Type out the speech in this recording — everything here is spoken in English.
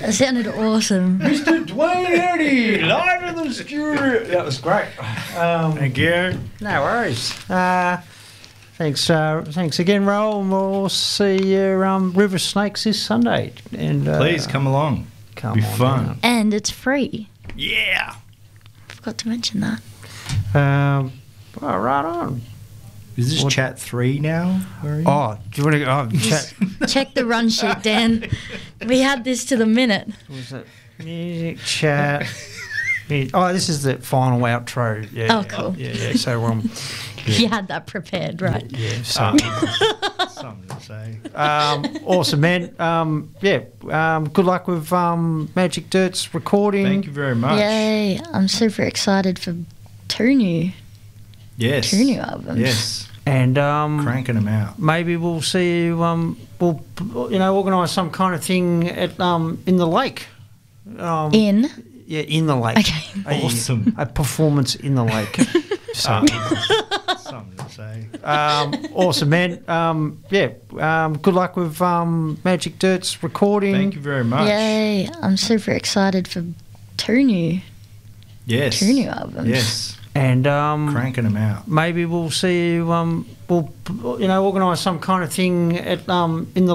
That sounded awesome. Mr. Dwayne Eddie, live in the studio. That was great. Thank you. No worries. Thanks again, Roel. And we'll see you River Snakes this Sunday. And Please come along. Come Be on fun. down. And it's free. Yeah. Forgot to mention that. Well, right on. Is this What- chat 3 now? Oh, do you want to go? Chat. Check the run sheet, Dan. We had this to the minute. What was it? Music chat. Oh, this is the final outro. Yeah. Oh, cool. Yeah. So You had that prepared, right? yeah. So Something to say. awesome, man. Good luck with Magic Dirt's recording. Thank you very much. Yay. I'm super excited for two new Yes. albums. Yes. And Cranking them out. maybe we'll see you. We'll organise some kind of thing at in the lake. In? Yeah, in the lake. Okay. Awesome. A performance in the lake. So, Something to say. awesome, man. Good luck with Magic Dirt's recording. Thank you very much. Yay. I'm super excited for two new Yes. albums. Yes. And Cranking them out. maybe we'll see you. We'll organise some kind of thing at in the